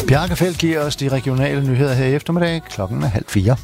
Bjarkefeldt giver os de regionale nyheder her i eftermiddag. Klokken er 3:30.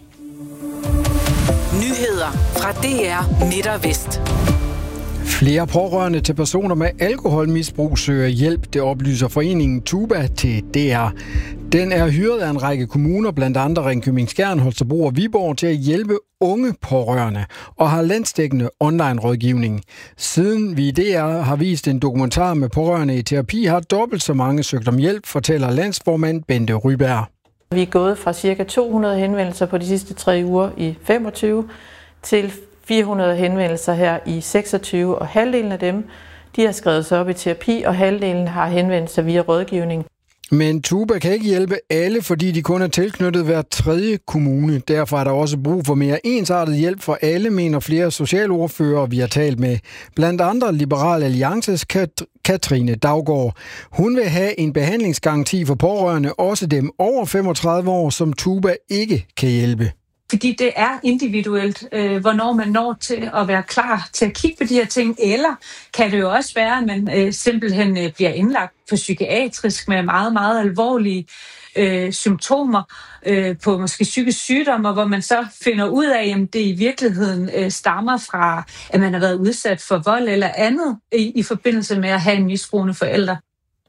Nyheder fra DR Midt og Vest. Flere pårørende til personer med alkoholmisbrug søger hjælp, det oplyser foreningen Tuba til DR. Den er hyret af en række kommuner, blandt andre Ringkøbing Skjern, Holstebro og Viborg, til at hjælpe unge pårørende og har landsdækkende online-rådgivning. Siden vi i DR har vist en dokumentar med pårørende i terapi, har dobbelt så mange søgt om hjælp, fortæller landsformand Bente Ryberg. Vi er gået fra ca. 200 henvendelser på de sidste 3 uger i 25 til 400 henvendelser her i 26, og halvdelen af dem de har skrevet sig op i terapi, og halvdelen har henvendt sig via rådgivning. Men Tuba kan ikke hjælpe alle, fordi de kun er tilknyttet hver 3. kommune. Derfor er der også brug for mere ensartet hjælp for alle, mener flere socialordførere, vi har talt med. Blandt andre Liberal Alliances Katrine Daugaard. Hun vil have en behandlingsgaranti for pårørende, også dem over 35 år, som Tuba ikke kan hjælpe. Fordi det er individuelt, hvornår man når til at være klar til at kigge på de her ting. Eller kan det jo også være, at man simpelthen bliver indlagt på psykiatrisk med meget, meget alvorlige symptomer på måske psykisk sygdom, hvor man så finder ud af, at det i virkeligheden stammer fra, at man har været udsat for vold eller andet i forbindelse med at have en misbrugende forælder.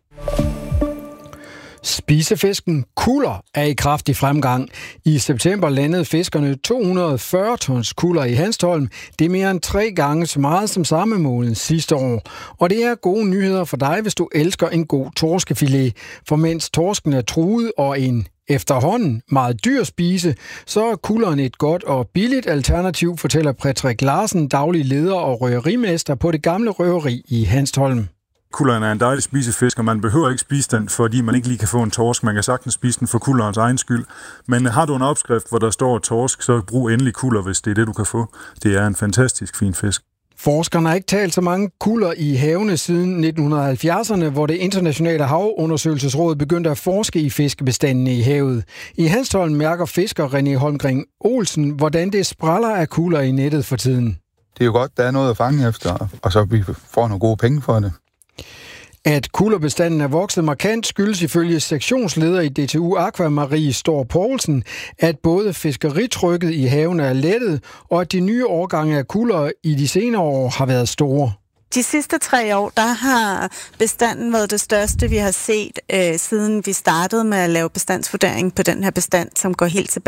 Spisefisken kuller er i kraftig fremgang. I september landede fiskerne 240 tons kuller i Hanstholm. Det er mere end 3 gange så meget som samme måned sidste år. Og det er gode nyheder for dig, hvis du elsker en god torskefilet. For mens torsken er truet og en efterhånden meget dyr spise, så er kulleren et godt og billigt alternativ, fortæller Patrick Larsen, daglig leder og røgerimester på det gamle røgeri i Hanstholm. Kulleren er en dejlig spisefisk, og man behøver ikke spise den, fordi man ikke lige kan få en torsk. Man kan sagtens spise den for kullerens egen skyld. Men har du en opskrift, hvor der står torsk, så brug endelig kuller, hvis det er det, du kan få. Det er en fantastisk fin fisk. Forskerne har ikke talt så mange kuller i havene siden 1970'erne, hvor det internationale havundersøgelsesråd begyndte at forske i fiskebestandene i havet. I Hanstholm mærker fisker René Holmgren Olsen, hvordan det spræller af kuller i nettet for tiden. Det er jo godt, der er noget at fange efter, og så vi får nogle gode penge for det. At kullerbestanden er vokset markant skyldes ifølge sektionsleder i DTU Aqua Marie Stor Poulsen, at både fiskeritrykket i haven er lettet, og at de nye årgange af kuller i de senere år har været store. De sidste 3 år, der har bestanden været det største, vi har set, siden vi startede med at lave bestandsvurdering på den her bestand, som går helt tilbage